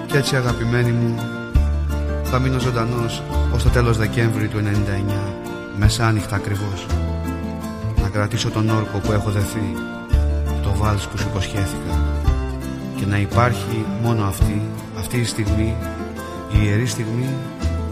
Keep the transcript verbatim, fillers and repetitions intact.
Κι έτσι αγαπημένοι μου, θα μείνω ζωντανός ως το τέλος Δεκέμβρη του ενενήντα εννιά, μεσάνυχτα ακριβώς, να κρατήσω τον όρκο που έχω δεθεί, το βάλς που σου υποσχέθηκα, και να υπάρχει μόνο αυτή, αυτή η στιγμή, η ιερή στιγμή